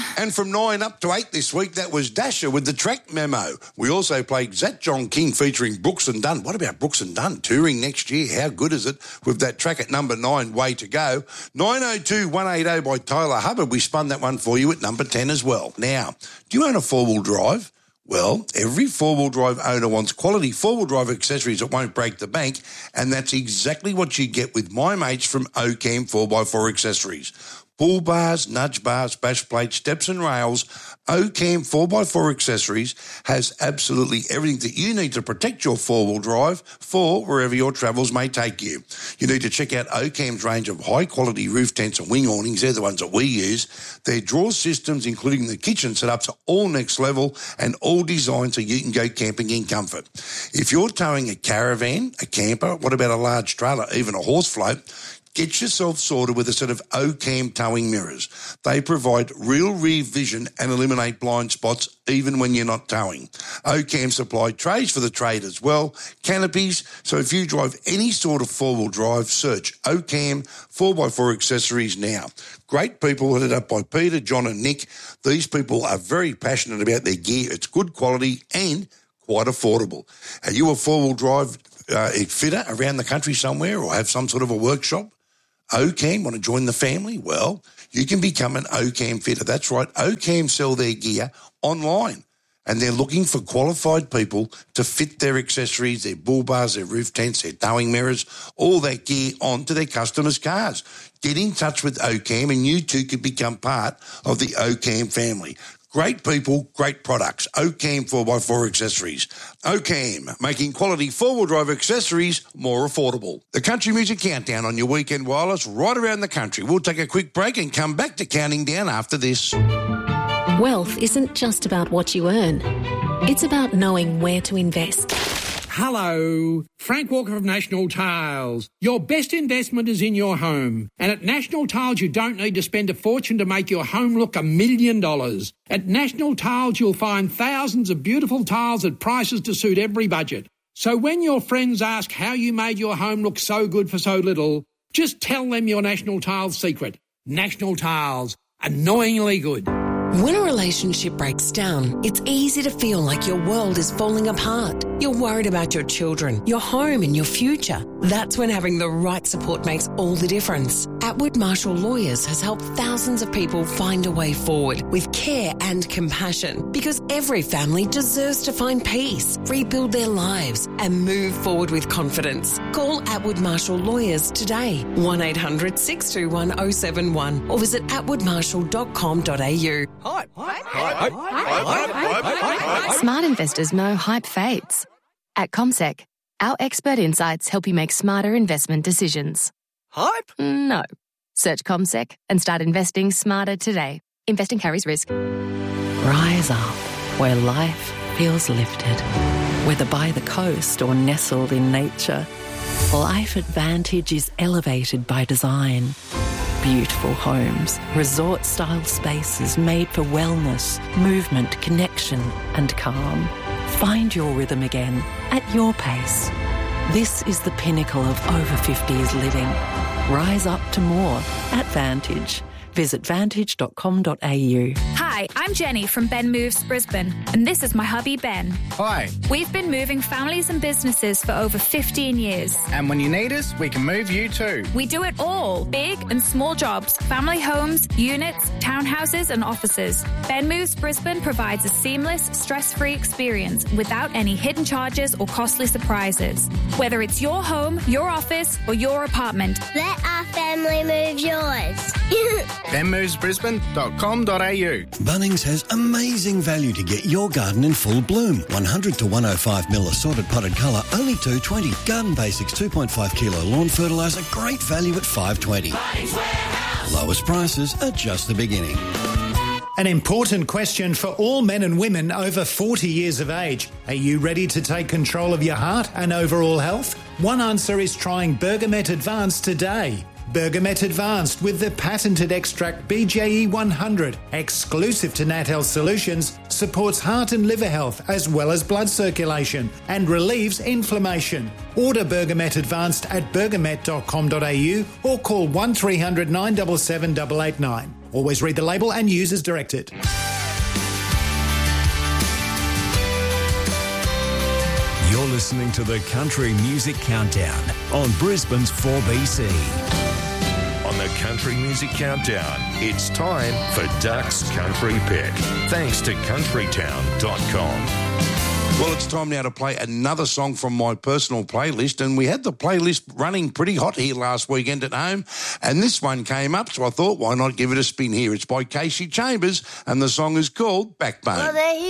And from 9 up to 8 this week, that was Dasher with the track memo. We also played Zat John King featuring Brooks and Dunn. What about Brooks and Dunn touring next year? How good is it with that track at number 9, Way to Go? 902 180 by Tyler Hubbard. We spun that one for you at number 10 as well. Now, do you own a four-wheel drive? Well, every four-wheel drive owner wants quality four-wheel drive accessories that won't break the bank, and that's exactly what you get with my mates from Ocam 4x4 Accessories. Pull bars, nudge bars, bash plates, steps and rails, Ocam 4x4 Accessories has absolutely everything that you need to protect your four-wheel drive for wherever your travels may take you. You need to check out Ocam's range of high-quality roof tents and wing awnings. They're the ones that we use. Their drawer systems, including the kitchen setups, are all next level and all designed so you can go camping in comfort. If you're towing a caravan, a camper, what about a large trailer, even a horse float, get yourself sorted with a set of Ocam towing mirrors. They provide real rear vision and eliminate blind spots even when you're not towing. Ocam supply trays for the trade as well, canopies, so if you drive any sort of four-wheel drive, search Ocam 4x4 Accessories now. Great people headed up by Peter, John and Nick. These people are very passionate about their gear. It's good quality and quite affordable. Are you a four-wheel drive fitter around the country somewhere or have some sort of a workshop? Ocam, want to join the family? Well, you can become an Ocam fitter. That's right. Ocam sell their gear online and they're looking for qualified people to fit their accessories, their bull bars, their roof tents, their towing mirrors, all that gear onto their customers' cars. Get in touch with Ocam and you too could become part of the Ocam family. Great people, great products. Ocam 4x4 Accessories. Ocam, making quality four-wheel drive accessories more affordable. The Country Music Countdown on your weekend wireless right around the country. We'll take a quick break and come back to counting down after this. Wealth isn't just about what you earn. It's about knowing where to invest. Hello, Frank Walker of National Tiles. Your best investment is in your home. And at National Tiles, you don't need to spend a fortune to make your home look $1 million. At National Tiles, you'll find thousands of beautiful tiles at prices to suit every budget. So when your friends ask how you made your home look so good for so little, just tell them your National Tiles secret. National Tiles, annoyingly good. When a relationship breaks down, it's easy to feel like your world is falling apart. You're worried about your children, your home and your future. That's when having the right support makes all the difference. Atwood Marshall Lawyers has helped thousands of people find a way forward with care and compassion, because every family deserves to find peace, rebuild their lives and move forward with confidence. Call Atwood Marshall Lawyers today, 1-800-621-071 or visit atwoodmarshall.com.au. Hype. Smart investors know hype fades. At CommSec, our expert insights help you make smarter investment decisions. Hype? No. Search CommSec and start investing smarter today. Investing carries risk. Rise up where life feels lifted. Whether by the coast or nestled in nature, Life Advantage is elevated by design. Beautiful homes, resort-style spaces made for wellness, movement, connection and calm. Find your rhythm again at your pace. This is the pinnacle of over 50s living. Rise up to more at Vantage. Visit vantage.com.au. Hi, I'm Jenny from Ben Moves Brisbane, and this is my hubby Ben. Hi. We've been moving families and businesses for over 15 years. And when you need us, we can move you too. We do it all, big and small jobs, family homes, units, townhouses and offices. Ben Moves Brisbane provides a seamless, stress-free experience without any hidden charges or costly surprises. Whether it's your home, your office or your apartment, let our family move yours. benmovesbrisbane.com.au. Bunnings has amazing value to get your garden in full bloom. 100 to 105 mil assorted potted colour, only $2.20. Garden Basics 2.5 kilo lawn fertiliser, great value at $5.20. Lowest prices are just the beginning. An important question for all men and women over 40 years of age. Are you ready to take control of your heart and overall health? One answer is trying Bergamet Advanced today. Bergamet Advanced with the patented extract BJE 100, exclusive to Nat Health Solutions, supports heart and liver health as well as blood circulation and relieves inflammation. Order Bergamet Advanced at bergamet.com.au or call 1300 977 889. Always read the label and use as directed. You're listening to the Country Music Countdown on Brisbane's 4BC. On the Country Music Countdown, it's time for Duck's Country Pick. Thanks to countrytown.com. Well, it's time now to play another song from my personal playlist, and we had the playlist running pretty hot here last weekend at home, and this one came up, so I thought, why not give it a spin here? It's by Casey Chambers, and the song is called Backbone.